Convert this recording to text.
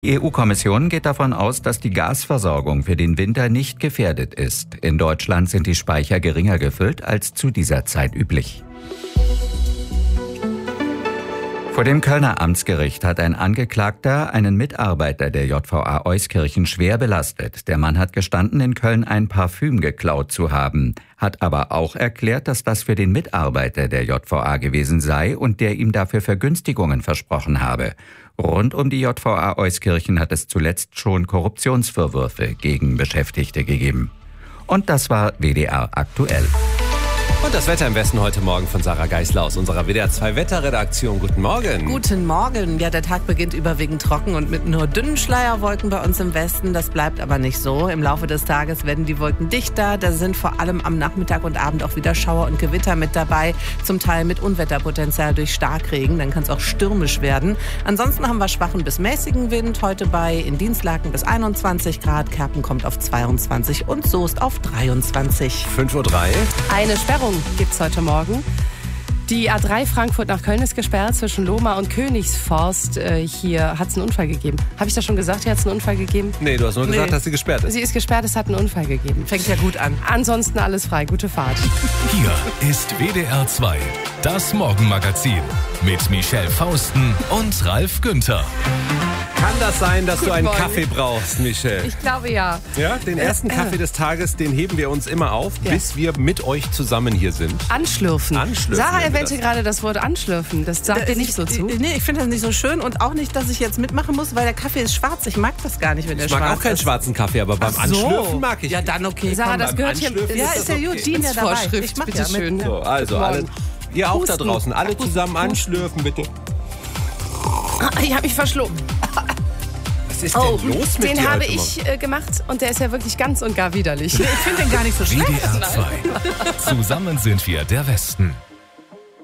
Die EU-Kommission geht davon aus, dass die Gasversorgung für den Winter nicht gefährdet ist. In Deutschland sind die Speicher geringer gefüllt als zu dieser Zeit üblich. Vor dem Kölner Amtsgericht hat ein Angeklagter einen Mitarbeiter der JVA Euskirchen schwer belastet. Der Mann hat gestanden, in Köln ein Parfüm geklaut zu haben, hat aber auch erklärt, dass das für den Mitarbeiter der JVA gewesen sei und der ihm dafür Vergünstigungen versprochen habe. Rund um die JVA Euskirchen hat es zuletzt schon Korruptionsvorwürfe gegen Beschäftigte gegeben. Und das war WDR aktuell. Und das Wetter im Westen heute Morgen von Sarah Geisler aus unserer WDR 2 Wetterredaktion. Guten Morgen. Guten Morgen. Ja, der Tag beginnt überwiegend trocken und mit nur dünnen Schleierwolken bei uns im Westen. Das bleibt aber nicht so. Im Laufe des Tages werden die Wolken dichter. Da sind vor allem am Nachmittag und Abend auch wieder Schauer und Gewitter mit dabei. Zum Teil mit Unwetterpotenzial durch Starkregen. Dann kann es auch stürmisch werden. Ansonsten haben wir schwachen bis mäßigen Wind. Heute in Dienstlaken bis 21 Grad. Kerpen kommt auf 22 und Soest auf 23. 5:03 Uhr. Eine Sperrung gibt's heute Morgen. Die A3 Frankfurt nach Köln ist gesperrt zwischen Lohmar und Königsforst. Hier hat es einen Unfall gegeben. Habe ich das schon gesagt, hier hat es einen Unfall gegeben? Nee, du hast nur gesagt, dass sie gesperrt ist. Sie ist gesperrt, es hat einen Unfall gegeben. Fängt ja gut an. Ansonsten alles frei, gute Fahrt. Hier ist WDR 2, das Morgenmagazin mit Michelle Fausten und Ralf Günther. Kann das sein, dass du einen Morgen. Kaffee brauchst, Michelle? Ich glaube ja. Ja, den ersten Kaffee des Tages, den heben wir uns immer auf, bis wir mit euch zusammen hier sind. Anschlürfen. Sarah nennen wir erwähnte gerade das Wort anschlürfen. Das sagt dir nicht so zu. Nee, ich finde das nicht so schön und auch nicht, dass ich jetzt mitmachen muss, weil der Kaffee ist schwarz. Ich mag das gar nicht, wenn der schwarz ist. Ich mag auch keinen schwarzen Kaffee, aber beim Anschlürfen mag ich. Ja, dann okay. Sarah, komm, das gehört hier. Ja, ist ja gut. Dienstvorschrift, Ich mach bitte ja schön. mit. So, also alle, ihr auch da draußen, alle zusammen anschlürfen, bitte. Ich habe mich verschluckt. Was ist denn los mit dir den habe heute ich gemacht und der ist ja wirklich ganz und gar widerlich. Ich finde den gar nicht so schlecht. WDR 2. Zusammen sind wir der Westen.